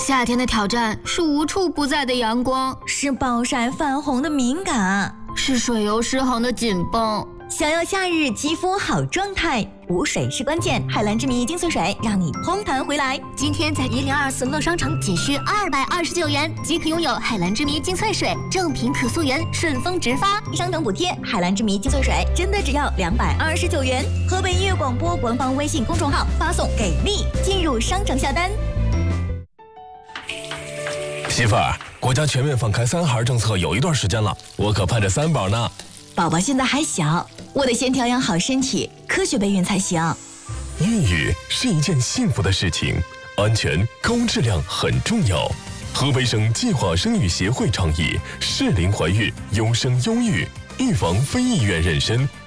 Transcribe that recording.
夏天的挑战是无处不在的阳光， 是暴晒泛红的敏感， 是水油失衡的紧绷。 想要夏日肌肤好状态，补水是关键。海蓝之谜精粹水让你嘭弹回来。 今天在1024乐商城仅需229元即可拥有海蓝之谜精粹水，正品可溯源，顺丰直发， 商城补贴。海蓝之谜精粹水真的只要229元。河北音乐广播官方微信公众号发送给力进入商城下单。 媳妇儿，国家全面放开3孩政策有一段时间了，我可盼着3宝呢。 宝宝现在还小，我得先调养好身体，科学备孕才行。 孕育是一件幸福的事情，安全高质量很重要。河北省计划生育协会倡议适龄怀孕，优生优育，预防非意愿妊娠。